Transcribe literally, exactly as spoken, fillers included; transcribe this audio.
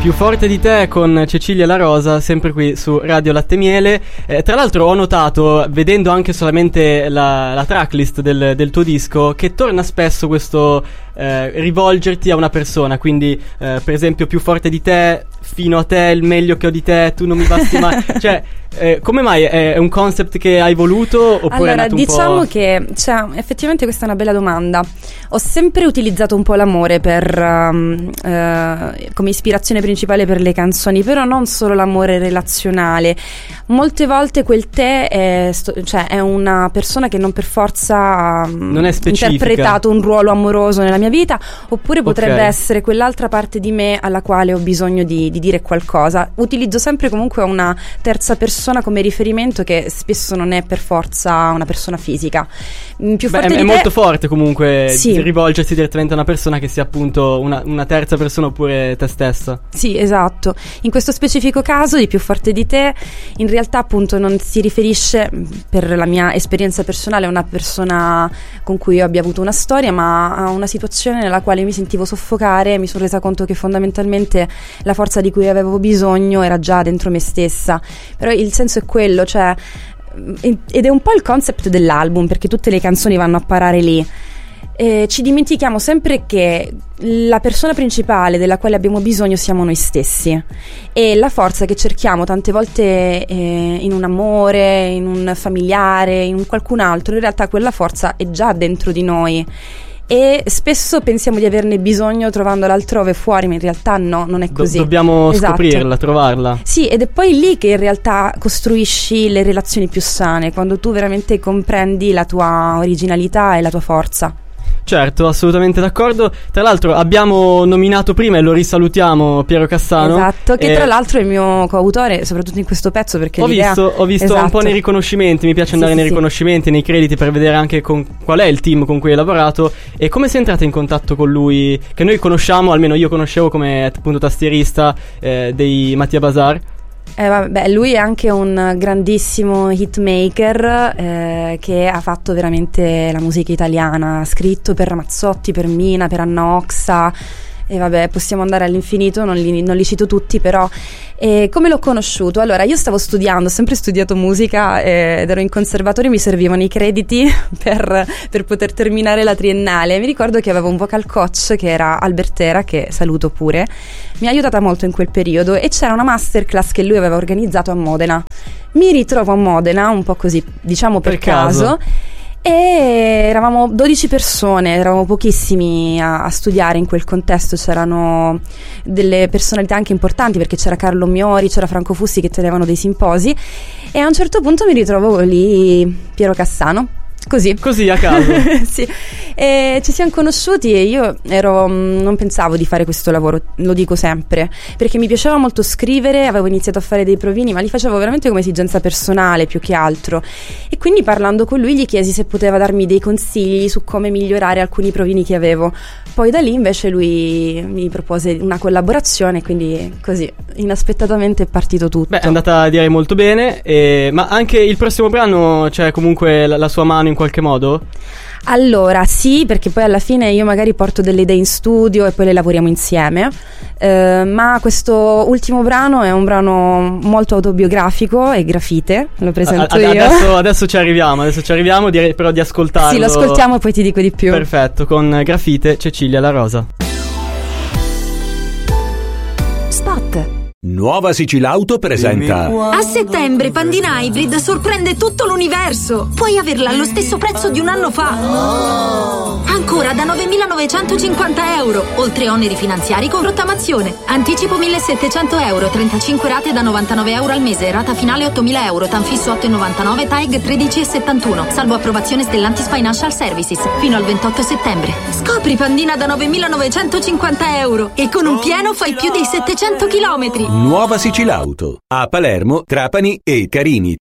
Più forte di te con Cecilia La Rosa, sempre qui su Radio Latte Miele. Eh, tra l'altro ho notato, vedendo anche solamente la, la tracklist del, del tuo disco, che torna spesso questo eh, rivolgerti a una persona. Quindi eh, per esempio più forte di te, fino a te, il meglio che ho di te, tu non mi basti mai. Cioè eh, come mai? È un concept che hai voluto oppure allora, è nato un diciamo po'... che cioè, effettivamente questa è una bella domanda. Ho sempre utilizzato un po' l'amore per um, uh, come ispirazione principale per le canzoni, però non solo l'amore relazionale. Molte volte quel te è, sto, cioè, è una persona che non per forza ha non è specifica. interpretato un ruolo amoroso nella mia vita, oppure potrebbe okay. essere quell'altra parte di me alla quale ho bisogno di, di dire qualcosa. Utilizzo sempre comunque una terza persona come riferimento, che spesso non è per forza una persona fisica. Più Beh, forte è, di è te... molto forte comunque sì. rivolgersi direttamente a una persona che sia appunto una, una terza persona oppure te stessa. Sì, esatto. In questo specifico caso di Più forte di te, in realtà appunto non si riferisce, per la mia esperienza personale, a una persona con cui io abbia avuto una storia, ma a una situazione nella quale mi sentivo soffocare e mi sono resa conto che fondamentalmente la forza di cui avevo bisogno era già dentro me stessa. Però il senso è quello, cioè, ed è un po' il concept dell'album, perché tutte le canzoni vanno a parare lì. Eh, ci dimentichiamo sempre che la persona principale della quale abbiamo bisogno siamo noi stessi, e la forza che cerchiamo tante volte eh, in un amore, in un familiare, in un qualcun altro, in realtà quella forza è già dentro di noi. E spesso pensiamo di averne bisogno trovandola altrove fuori, ma in realtà no, non è così. Do- dobbiamo esatto. scoprirla, trovarla. Sì, ed è poi lì che in realtà costruisci le relazioni più sane, quando tu veramente comprendi la tua originalità e la tua forza. Certo, assolutamente d'accordo. Tra l'altro abbiamo nominato prima, e lo risalutiamo, Piero Cassano. Esatto, che eh, tra l'altro è il mio coautore, soprattutto in questo pezzo, perché ho l'idea... visto, ho visto esatto. un po' nei riconoscimenti. Mi piace andare sì, nei sì, riconoscimenti, nei crediti, per vedere anche con qual è il team con cui hai lavorato. E come sei entrata in contatto con lui, che noi conosciamo, almeno io conoscevo come appunto tastierista eh, dei Mattia Bazar. Eh, vabbè, lui è anche un grandissimo hitmaker eh, che ha fatto veramente la musica italiana, ha scritto per Ramazzotti, per Mina, per Anna Oxa, e vabbè, possiamo andare all'infinito, non li, non li cito tutti, però eh, come l'ho conosciuto? Allora, io stavo studiando, ho sempre studiato musica eh, ed ero in conservatorio, mi servivano i crediti per, per poter terminare la triennale. Mi ricordo che avevo un vocal coach che era Albertera, che saluto pure, mi ha aiutata molto in quel periodo, e c'era una masterclass che lui aveva organizzato a Modena. Mi ritrovo a Modena, un po' così, diciamo per, per caso, caso e eravamo dodici persone, eravamo pochissimi a, a studiare in quel contesto. C'erano delle personalità anche importanti, perché c'era Carlo Miori, c'era Franco Fussi che tenevano dei simposi, e a un certo punto mi ritrovo lì Piero Cassano. Così. Così a caso. Sì. E ci siamo conosciuti e io ero non pensavo di fare questo lavoro, lo dico sempre, perché mi piaceva molto scrivere, avevo iniziato a fare dei provini, ma li facevo veramente come esigenza personale più che altro. E quindi parlando con lui gli chiesi se poteva darmi dei consigli su come migliorare alcuni provini che avevo. Poi da lì invece lui mi propose una collaborazione, quindi così inaspettatamente è partito tutto. Beh, è andata direi molto bene, eh, ma anche il prossimo brano c'è comunque la, la sua mano in qualche modo? Allora sì, perché poi alla fine io magari porto delle idee in studio e poi le lavoriamo insieme, eh, ma questo ultimo brano è un brano molto autobiografico, e Grafite, lo presento a, a, io. Adesso, adesso ci arriviamo, adesso ci arriviamo, direi però di ascoltarlo. Sì, lo ascoltiamo e poi ti dico di più. Perfetto, con Grafite, Cecilia La Rosa. Spot. Nuova Sicilauto presenta. A settembre Pandina Hybrid sorprende tutto l'universo. Puoi averla allo stesso prezzo di un anno fa. Ancora da novemilanovecentocinquanta euro, oltre oneri finanziari con rottamazione. Anticipo millesettecento euro, trentacinque rate da novantanove euro al mese, rata finale ottomila euro, tanfisso otto virgola novantanove, T A E G tredici virgola settantuno, salvo approvazione Stellantis Financial Services, fino al ventotto settembre. Scopri Pandina da novemilanovecentocinquanta euro e con un pieno fai più di settecento chilometri. Nuova Sicilauto a Palermo, Trapani e Carini.